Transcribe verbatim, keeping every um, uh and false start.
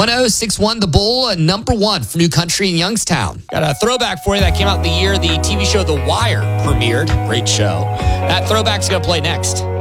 one oh six point one The Bull, uh, number one for New Country in Youngstown. Got a throwback for you that came out the year the T V show The Wire premiered. Great show. That throwback's going to play next.